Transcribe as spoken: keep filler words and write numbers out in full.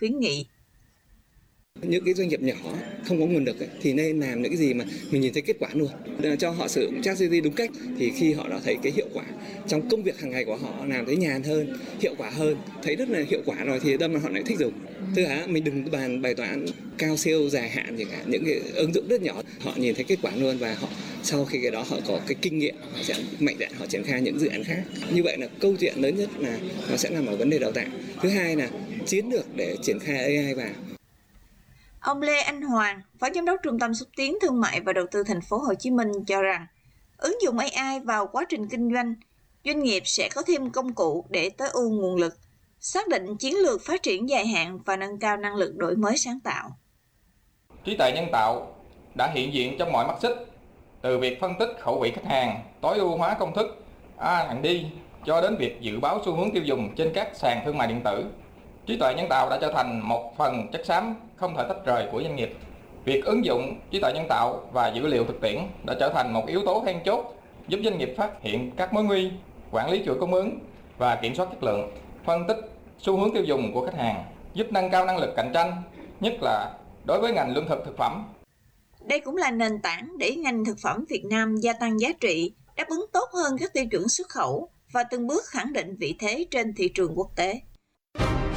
khuyến nghị. Những cái doanh nghiệp nhỏ không có nguồn lực ấy, thì nên làm những cái gì mà mình nhìn thấy kết quả luôn, cho họ sử dụng ChatGPT đúng cách, thì khi họ đã thấy cái hiệu quả trong công việc hàng ngày của họ, làm thấy nhàn hơn, hiệu quả hơn, thấy rất là hiệu quả rồi thì đâm ra họ lại thích dùng. Thứ hai, mình đừng bàn bài toán cao siêu dài hạn gì cả, những cái ứng dụng rất nhỏ, họ nhìn thấy kết quả luôn và họ sau khi cái đó họ có cái kinh nghiệm, họ sẽ mạnh dạn họ triển khai những dự án khác. Như vậy là câu chuyện lớn nhất là nó sẽ nằm ở vấn đề đào tạo. Thứ hai là chiến lược để triển khai a i vào. Ông Lê Anh Hoàng, Phó Giám đốc Trung tâm Xúc tiến Thương mại và Đầu tư Thành phố Hồ Chí Minh cho rằng, ứng dụng a i vào quá trình kinh doanh, doanh nghiệp sẽ có thêm công cụ để tối ưu nguồn lực, xác định chiến lược phát triển dài hạn và nâng cao năng lực đổi mới sáng tạo. Trí tuệ nhân tạo đã hiện diện trong mọi mắt xích, từ việc phân tích khẩu vị khách hàng, tối ưu hóa công thức A and D cho đến việc dự báo xu hướng tiêu dùng trên các sàn thương mại điện tử. Trí tuệ nhân tạo đã trở thành một phần chất xám không thể tách rời của doanh nghiệp. Việc ứng dụng trí tuệ nhân tạo và dữ liệu thực tiễn đã trở thành một yếu tố then chốt giúp doanh nghiệp phát hiện các mối nguy, quản lý chuỗi cung ứng và kiểm soát chất lượng, phân tích xu hướng tiêu dùng của khách hàng, giúp nâng cao năng lực cạnh tranh, nhất là đối với ngành lương thực thực phẩm. Đây cũng là nền tảng để ngành thực phẩm Việt Nam gia tăng giá trị, đáp ứng tốt hơn các tiêu chuẩn xuất khẩu và từng bước khẳng định vị thế trên thị trường quốc tế.